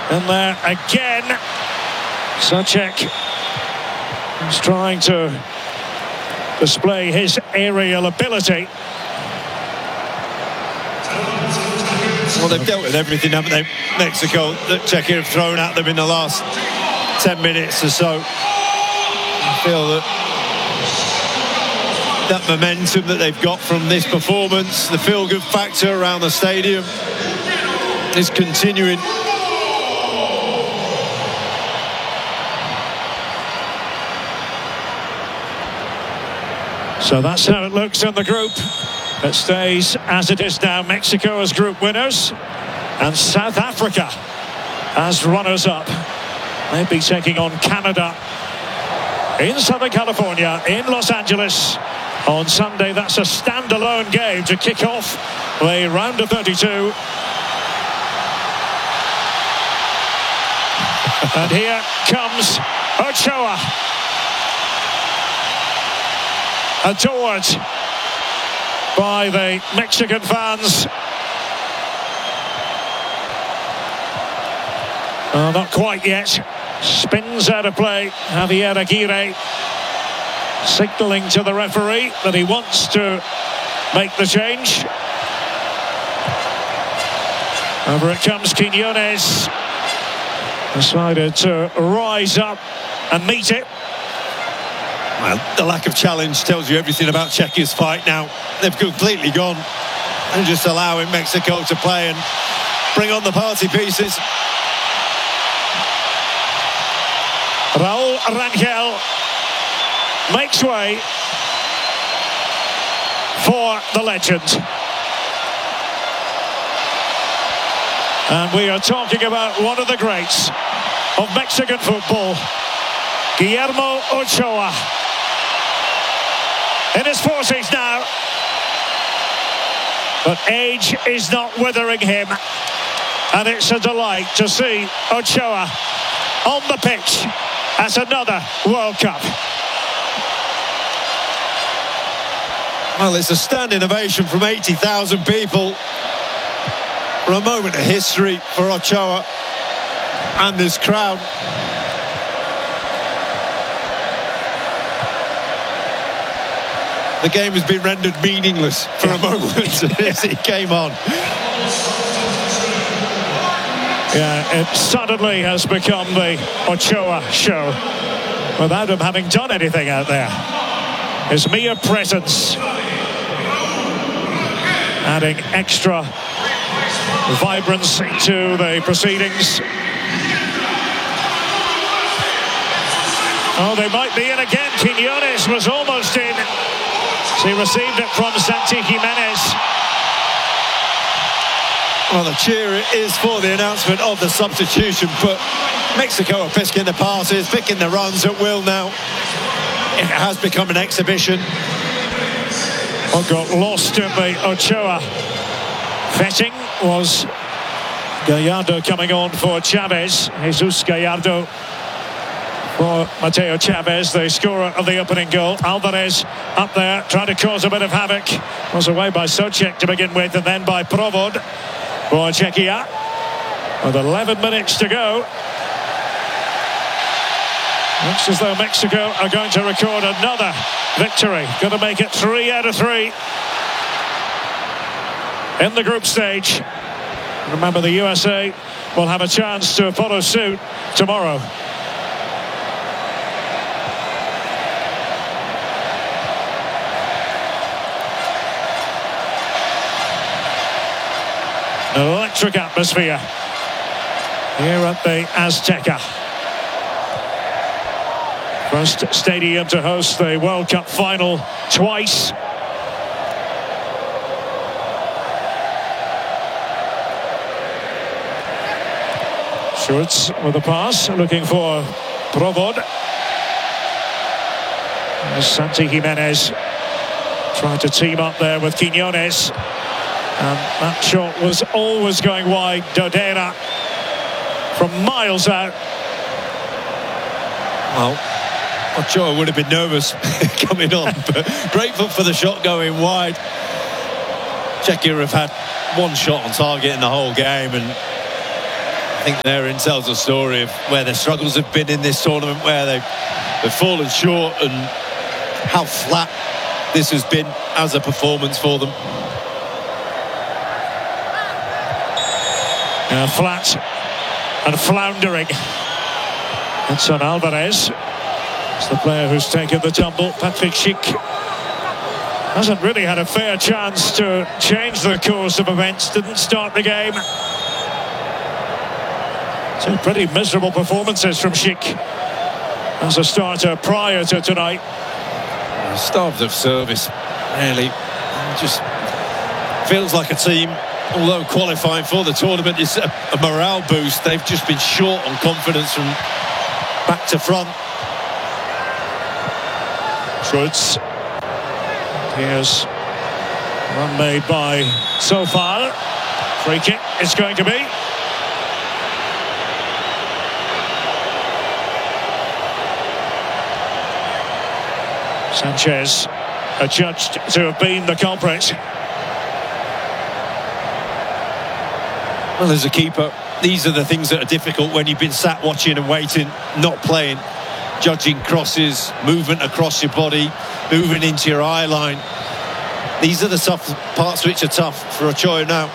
And there again, Souček is trying to display his aerial ability. Well, they've dealt with everything, haven't they, Mexico, that Czechia have thrown at them in the last 10 minutes or so. I feel that momentum that they've got from this performance, the feel-good factor around the stadium, is continuing. So that's how it looks in the group. It stays as it is now. Mexico as group winners and South Africa as runners-up. They'll be taking on Canada in Southern California, in Los Angeles on Sunday. That's a standalone game to kick off the round of 32. And here comes Ochoa. Adored by the Mexican fans. Oh, not quite yet. Spins out of play. Javier Aguirre signalling to the referee that he wants to make the change. Over it comes Quiñones. Decided to rise up and meet it. Well, the lack of challenge tells you everything about Czechia's fight now. They've completely gone and just allowing Mexico to play and bring on the party pieces. Raúl Rangel makes way for the legend. And we are talking about one of the greats of Mexican football, Guillermo Ochoa. In his 40s now, but age is not withering him, and it's a delight to see Ochoa on the pitch at another World Cup. Well, it's a standing ovation from 80,000 people for a moment of history for Ochoa and this crowd. The game has been rendered meaningless for a moment as he came on. Yeah, it suddenly has become the Ochoa show without him having done anything out there. His mere presence adding extra vibrancy to the proceedings. Oh, they might be in again. Quiñones was almost in. He received it from Santi Giménez. Well, the cheer is for the announcement of the substitution, but Mexico are picking the passes, picking the runs at will now. It has become an exhibition. What got lost in the Ochoa vetting was Gallardo coming on for Chavez. Jesus Gallardo for Mateo Chavez, the scorer of the opening goal. Alvarez up there trying to cause a bit of havoc. Was away by Souček to begin with, and then by Provod for Czechia. With 11 minutes to go. Looks as though Mexico are going to record another victory. Going to make it 3 out of 3 in the group stage. Remember, the USA will have a chance to follow suit tomorrow. An electric atmosphere here at the Azteca. First stadium to host the World Cup final twice. Schultz with a pass, looking for Provod. As Santi Giménez trying to team up there with Quiñones. And that shot was always going wide. Dodera from miles out. Well, Ochoa would have been nervous coming on, but grateful for the shot going wide. Czechia have had one shot on target in the whole game, and think therein tells a story of where their struggles have been in this tournament, where they've fallen short, and how flat this has been as a performance for them. Flat and floundering. Edson Alvarez is the player who's taken the tumble. Patrick Schick hasn't really had a fair chance to change the course of events. Didn't start the game. Two pretty miserable performances from Schick as a starter prior to tonight. Starved of service, really. Just feels like a team, although qualifying for the tournament is a morale boost, they've just been short on confidence from back to front. Schultz. Here's one made by Sofal. Free kick it's going to be. Sanchez adjudged to have been the culprit. Well, as a keeper, these are the things that are difficult when you've been sat watching and waiting, not playing, judging crosses, movement across your body, moving into your eye line. These are the tough parts which are tough for Ochoa now.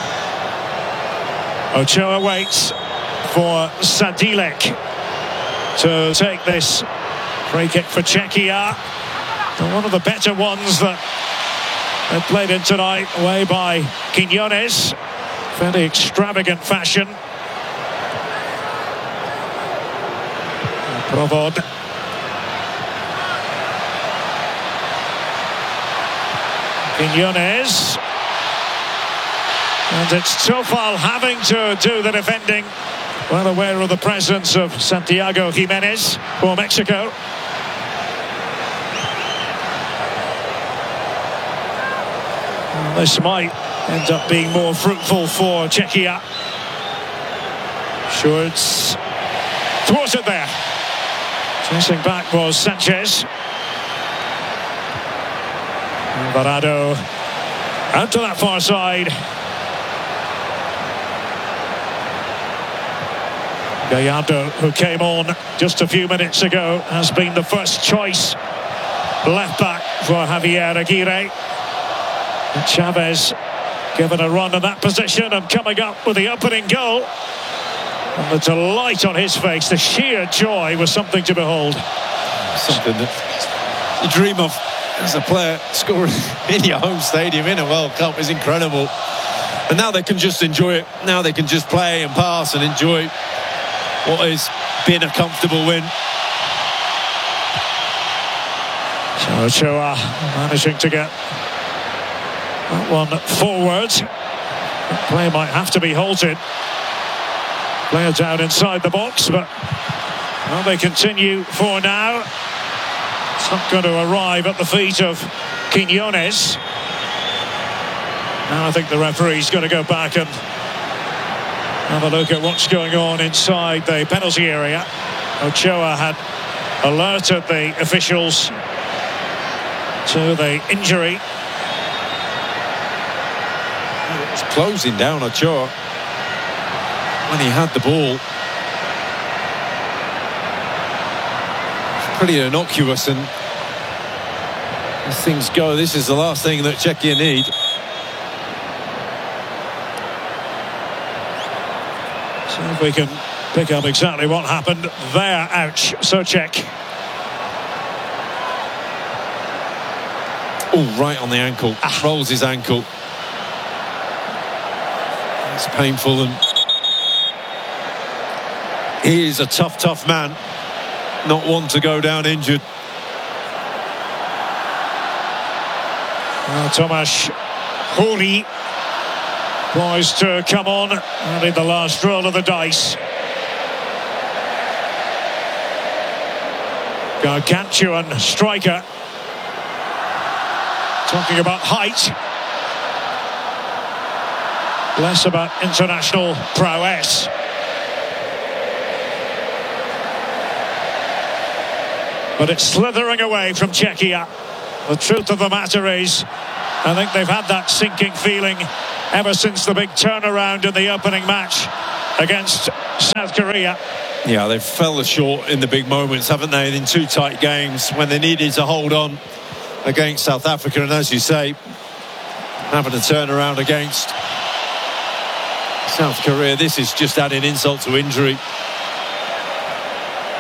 Ochoa waits for Sadilek to take this free kick for Czechia. One of the better ones that they played in tonight, away by Quiñones. Fairly extravagant fashion. Provod. Quiñones. And it's Sofal having to do the defending. Well aware of the presence of Santiago Jimenez for Mexico. Well, this might end up being more fruitful for Czechia. Schultz thwarted there. Chasing back was Sanchez. Alvarado out to that far side. Gallardo, who came on just a few minutes ago, has been the first choice left back for Javier Aguirre. And Chavez given a run in that position and coming up with the opening goal. And the delight on his face, the sheer joy, was something to behold. Something that you dream of as a player. Scoring in your home stadium in a World Cup is incredible. And now they can just enjoy it. Now they can just play and pass and enjoy what has been a comfortable win. So Ochoa managing to get that one forward. The play might have to be halted. Player down inside the box, but well, they continue for now. It's not going to arrive at the feet of Quiñones. Now I think the referee's going to go back and have a look at what's going on inside the penalty area. Ochoa had alerted the officials to the injury. It's closing down Ochoa when he had the ball. It's pretty innocuous, and as things go, this is the last thing that Czechia need. So if we can pick up exactly what happened there. Ouch, Souček. Oh, right on the ankle. Rolls his ankle. It's painful, and he is a tough man. Not one to go down injured. Tomasz Hori poised to come on and in the last roll of the dice. Gargantuan striker. Talking about height, less about international prowess. But it's slithering away from Czechia. The truth of the matter is, I think they've had that sinking feeling ever since the big turnaround in the opening match against South Korea. Yeah, they've fell short in the big moments, haven't they? In two tight games when they needed to hold on against South Africa, and as you say, having to turn around against South Korea. This is just adding insult to injury.